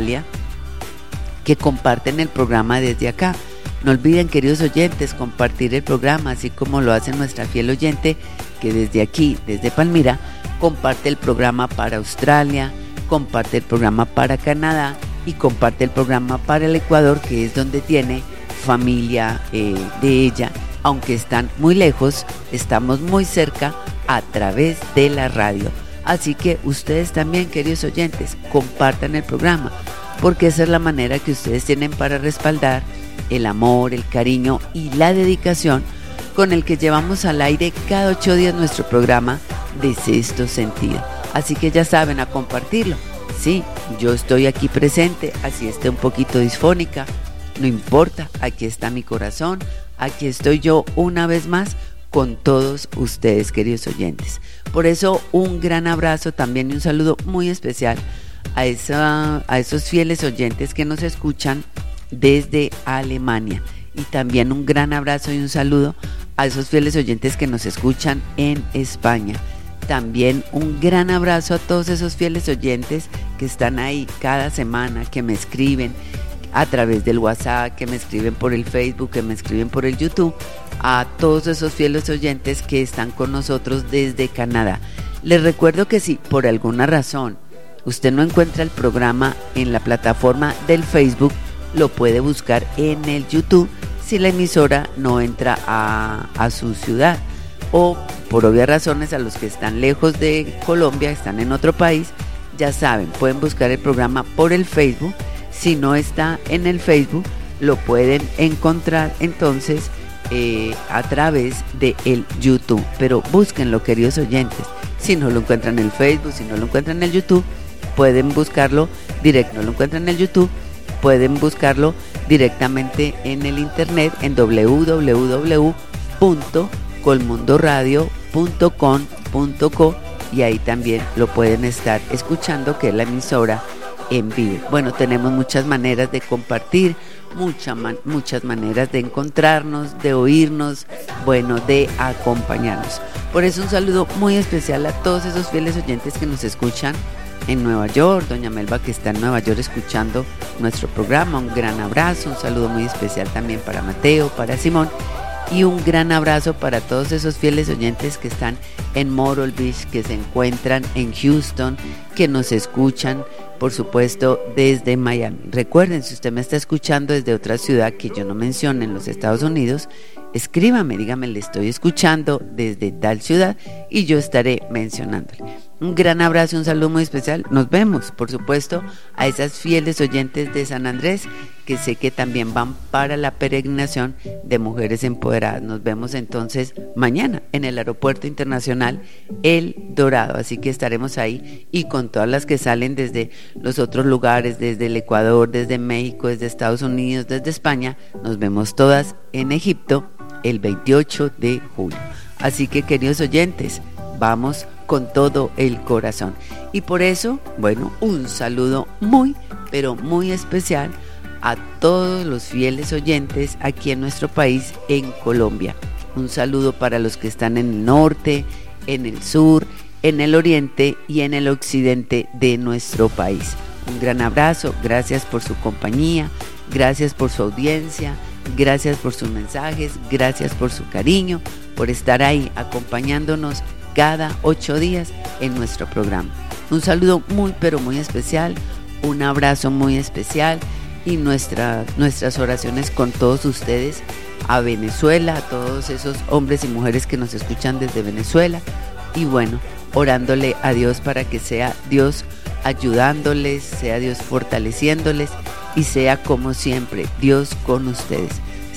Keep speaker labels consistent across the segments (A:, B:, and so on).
A: Australia que comparten el programa desde acá. No olviden, queridos oyentes, compartir el programa, así como lo hace nuestra fiel oyente que desde aquí, desde Palmira, comparte el programa para Australia, comparte el programa para Canadá y comparte el programa para el Ecuador, que es donde tiene familia de ella. Aunque están muy lejos, estamos muy cerca a través de la radio. Así que ustedes también, queridos oyentes, compartan el programa, porque esa es la manera que ustedes tienen para respaldar el amor, el cariño y la dedicación con el que llevamos al aire cada 8 días nuestro programa de Sexto Sentido. Así que ya saben, a compartirlo. Sí, yo estoy aquí presente, así esté un poquito disfónica, no importa, aquí está mi corazón, aquí estoy yo una vez más con todos ustedes, queridos oyentes. Por eso un gran abrazo también y un saludo muy especial a esos fieles oyentes que nos escuchan desde Alemania, y también un gran abrazo y un saludo a esos fieles oyentes que nos escuchan en España. También un gran abrazo a todos esos fieles oyentes que están ahí cada semana, que me escriben a través del WhatsApp, que me escriben por el Facebook, que me escriben por el YouTube, a todos esos fieles oyentes que están con nosotros desde Canadá. Les recuerdo que si por alguna razón usted no encuentra el programa en la plataforma del Facebook, lo puede buscar en el YouTube si la emisora no entra a su ciudad, o por obvias razones a los que están lejos de Colombia, están en otro país, ya saben, pueden buscar el programa por el Facebook. Si no está en el Facebook, lo pueden encontrar entonces a través de el YouTube, pero búsquenlo, queridos oyentes. Si no lo encuentran en el Facebook, si no lo encuentran en el YouTube, pueden buscarlo directo. No lo encuentran en el YouTube, pueden buscarlo directamente en el internet en www.colmundoradio.com.co, y ahí también lo pueden estar escuchando, que es la emisora en vivo. Bueno, tenemos muchas maneras de compartir, muchas maneras de encontrarnos, de oírnos, bueno, de acompañarnos. Por eso un saludo muy especial a todos esos fieles oyentes que nos escuchan en Nueva York, doña Melba, que está en Nueva York escuchando nuestro programa. Un gran abrazo, un saludo muy especial también para Mateo, para Simón, y un gran abrazo para todos esos fieles oyentes que están en Myrtle Beach, que se encuentran en Houston, que nos escuchan, por supuesto, desde Miami. Recuerden, si usted me está escuchando desde otra ciudad que yo no mencione en los Estados Unidos, escríbame, dígame, le estoy escuchando desde tal ciudad y yo estaré mencionándole. Un gran abrazo, un saludo muy especial. Nos vemos, por supuesto, a esas fieles oyentes de San Andrés, que sé que también van para la peregrinación de Mujeres Empoderadas. Nos vemos entonces mañana en el Aeropuerto Internacional El Dorado, así que estaremos ahí, y con todas las que salen desde los otros lugares, desde el Ecuador, desde México, desde Estados Unidos, desde España. Nos vemos todas en Egipto el 28 de julio. Así que, queridos oyentes, vamos con todo el corazón. Y por eso, bueno, un saludo muy, pero muy especial a todos los fieles oyentes aquí en nuestro país, en Colombia. Un saludo para los que están en el norte, en el sur, en el oriente y en el occidente de nuestro país. Un gran abrazo, gracias por su compañía, gracias por su audiencia, gracias por sus mensajes, gracias por su cariño, por estar ahí acompañándonos cada 8 días en nuestro programa. Un saludo muy, pero muy especial, un abrazo muy especial, y nuestras oraciones con todos ustedes, a Venezuela, a todos esos hombres y mujeres que nos escuchan desde Venezuela, y bueno, orándole a Dios para que sea Dios ayudándoles, sea Dios fortaleciéndoles, y sea como siempre Dios con ustedes.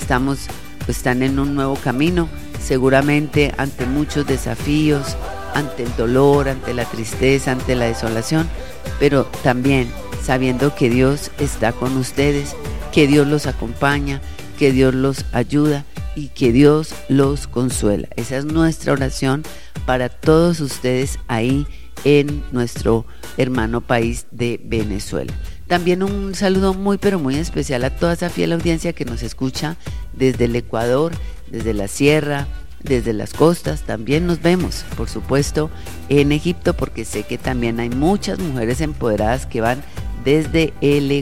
A: Están en un nuevo camino, seguramente ante muchos desafíos, ante el dolor, ante la tristeza, ante la desolación, pero también sabiendo que Dios está con ustedes, que Dios los acompaña, que Dios los ayuda y que Dios los consuela. Esa es nuestra oración para todos ustedes ahí en nuestro hermano país de Venezuela. También un saludo muy, pero muy especial a toda esa fiel audiencia que nos escucha desde el Ecuador, desde la sierra, desde las costas. También nos vemos, por supuesto, en Egipto, porque sé que también hay muchas mujeres empoderadas que van desde el